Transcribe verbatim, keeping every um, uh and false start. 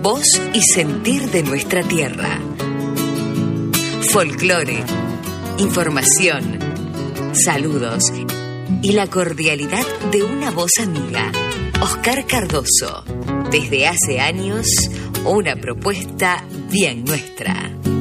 voz y sentir de nuestra tierra. Folclore, información, saludos y la cordialidad de una voz amiga. Oscar Cardoso. Desde hace años, una propuesta bien nuestra.